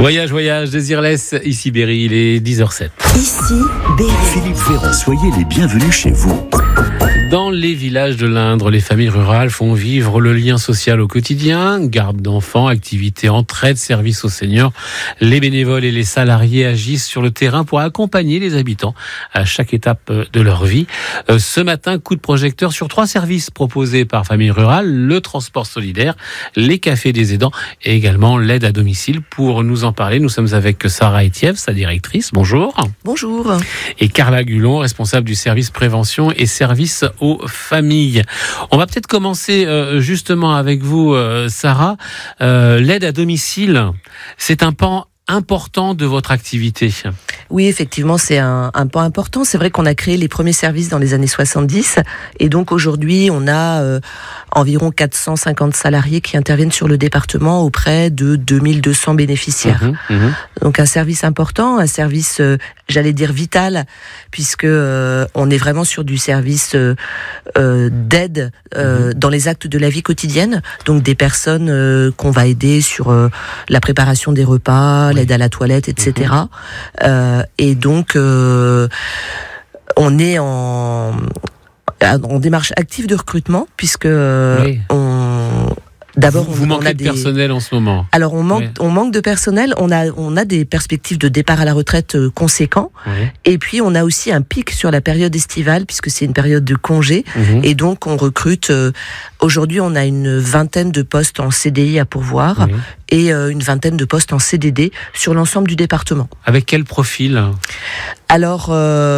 Voyage, Désirless, ici Berry, il est 10h07. Ici Berry. Philippe Ferrand, soyez les bienvenus chez vous. Dans les villages de l'Indre, les familles rurales font vivre le lien social au quotidien, garde d'enfants, activités, entraide, services aux seniors. Les bénévoles et les salariés agissent sur le terrain pour accompagner les habitants à chaque étape de leur vie. Ce matin, coup de projecteur sur 3 services proposés par Familles Rurales, le transport solidaire, les cafés des aidants et également l'aide à domicile. Pour nous en parler, nous sommes avec Sarah Etiève, sa directrice. Bonjour. Bonjour. Et Carla Gulon, responsable du service prévention et service aux familles. On va peut-être commencer justement avec vous, Sarah. L'aide à domicile, c'est un pan important de votre activité. Oui, effectivement, c'est un pan important. C'est vrai qu'on a créé les premiers services dans les années 70 et donc aujourd'hui, on a environ 450 salariés qui interviennent sur le département auprès de 2200 bénéficiaires. Donc un service important, un service, j'allais dire vital, puisque on est vraiment sur du service d'aide dans les actes de la vie quotidienne. Donc des personnes qu'on va aider sur la préparation des repas, l'aide à la toilette, etc. Et donc, on est en démarche active de recrutement, puisque d'abord, vous manquez de personnel en ce moment. Alors on manque de personnel. On a des perspectives de départ à la retraite conséquents. Et puis on a aussi un pic sur la période estivale puisque c'est une période de congé. Et donc on recrute. Aujourd'hui, on a une vingtaine de postes en CDI à pourvoir et une vingtaine de postes en CDD sur l'ensemble du département. Avec quel profil ? Alors.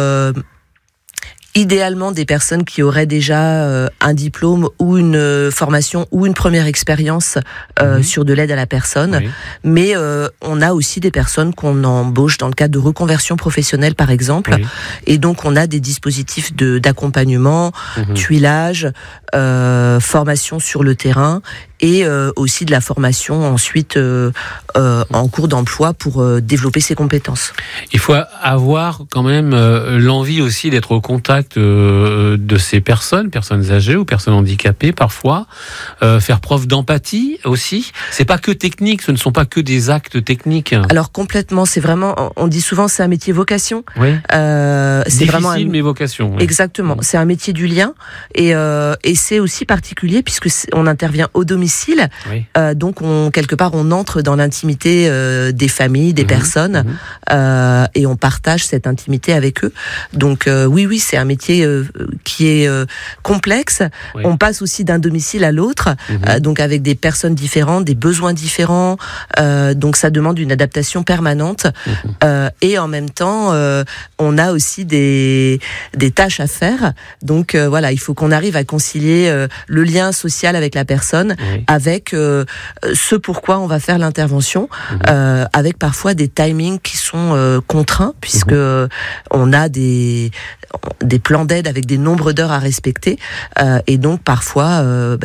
Idéalement, des personnes qui auraient déjà un diplôme ou une formation ou une première expérience sur de l'aide à la personne. Mais on a aussi des personnes qu'on embauche dans le cadre de reconversion professionnelle, par exemple. Et donc, on a des dispositifs d'accompagnement, tuilage, formation sur le terrain et aussi de la formation ensuite en cours d'emploi pour développer ses compétences. Il faut avoir quand même l'envie aussi d'être au contact de ces personnes âgées ou personnes handicapées parfois, faire preuve d'empathie aussi. C'est pas que technique, ce ne sont pas que des actes techniques. Alors complètement, c'est vraiment, on dit souvent c'est un métier vocation. C'est difficile vraiment mais vocation. Exactement, c'est un métier du lien et c'est aussi particulier puisque on intervient au domicile. Donc quelque part on entre dans l'intimité des familles, des personnes et on partage cette intimité avec eux. Donc oui, c'est un métier qui est complexe. On passe aussi d'un domicile à l'autre, donc avec des personnes différentes, des besoins différents. Donc ça demande une adaptation permanente. Et en même temps, on a aussi des tâches à faire. Donc voilà, il faut qu'on arrive à concilier le lien social avec la personne, avec ce pourquoi on va faire l'intervention, avec parfois des timings qui sont contraints, puisque on a des plans d'aide avec des nombres d'heures à respecter, et donc parfois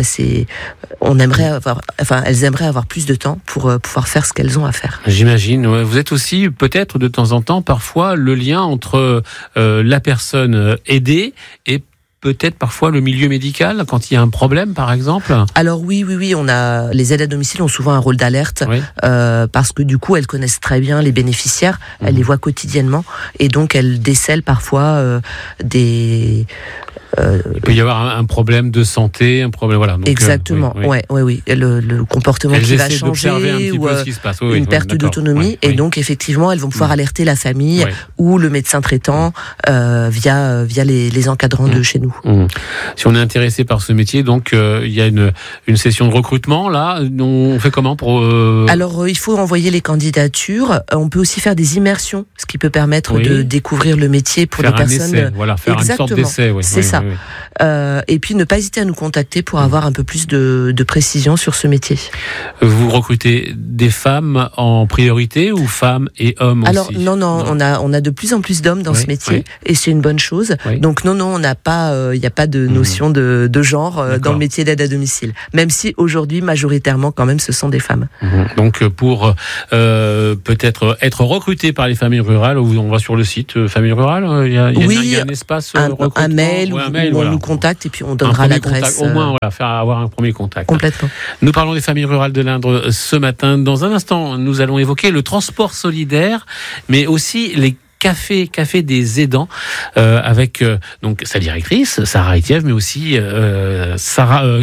elles aimeraient avoir plus de temps pour pouvoir faire ce qu'elles ont à faire. J'imagine. Vous êtes aussi peut-être de temps en temps parfois le lien entre la personne aidée et peut-être parfois le milieu médical quand il y a un problème, par exemple. Alors oui, on a les aides à domicile ont souvent un rôle d'alerte parce que du coup elles connaissent très bien les bénéficiaires, elles les voient quotidiennement et donc elles décèlent parfois des. Il peut y avoir un problème de santé, un problème, voilà. Donc, exactement, oui. Le comportement qui va changer ou une perte d'autonomie, et donc effectivement, elles vont pouvoir alerter la famille ou le médecin traitant via les encadrants de chez nous. Si on est intéressé par ce métier, donc il y a une session de recrutement là. On fait comment pour Alors il faut envoyer les candidatures. On peut aussi faire des immersions, ce qui peut permettre de découvrir le métier pour faire les personnes. Essai, faire une sorte d'essai. C'est ça. Et puis ne pas hésiter à nous contacter pour avoir un peu plus de précision sur ce métier. Vous recrutez des femmes en priorité ou femmes et hommes aussi ? Alors non, on a de plus en plus d'hommes dans ce métier et c'est une bonne chose. Donc non, on n'a pas, il n'y a pas de notion de genre dans le métier d'aide à domicile. Même si aujourd'hui majoritairement quand même ce sont des femmes. Donc pour peut-être être recruté par les familles rurales, on va sur le site Familles Rurales. Il y a un espace un mail ou un mail, on nous contacte et puis on donnera l'adresse. Au moins, faire avoir un premier contact. Complètement. Nous parlons des familles rurales de l'Indre ce matin. Dans un instant, nous allons évoquer le transport solidaire, mais aussi les café des aidants avec donc sa directrice Sarah Etiève, mais aussi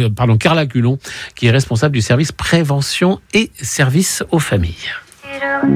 Carla Culon, qui est responsable du service prévention et service aux familles.